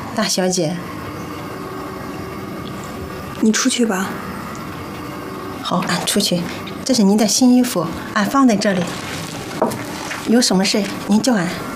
大小姐， 你出去吧。 好，俺出去。这是您的新衣服，俺放在这里。有什么事您叫俺。